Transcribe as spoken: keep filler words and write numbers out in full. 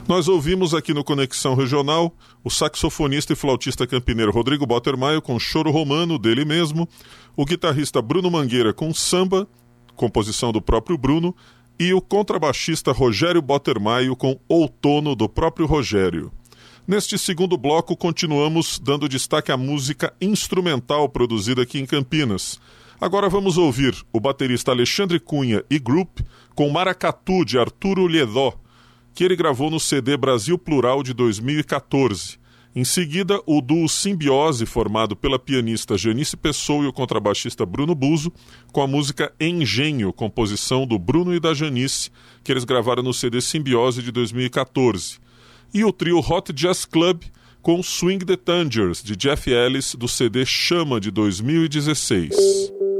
Nós ouvimos aqui no Conexão Regional o saxofonista e flautista campineiro Rodrigo Bottermaio com Choro Romano, dele mesmo, o guitarrista Bruno Mangueira com Samba, composição do próprio Bruno, e o contrabaixista Rogério Bottermaio com Outono, do próprio Rogério. Neste segundo bloco, continuamos dando destaque à música instrumental produzida aqui em Campinas. Agora vamos ouvir o baterista Alexandre Cunha e Group com Maracatu, de Arturo Liedó, que ele gravou no C D Brasil Plural de dois mil e catorze. Em seguida, o duo Simbiose, formado pela pianista Janice Pessoa e o contrabaixista Bruno Buzo, com a música Engenho, composição do Bruno e da Janice, que eles gravaram no C D Simbiose de dois mil e catorze. E o trio Hot Jazz Club, com Swing the Tangers, de Jeff Ellis, do C D Chama, de dois mil e dezesseis.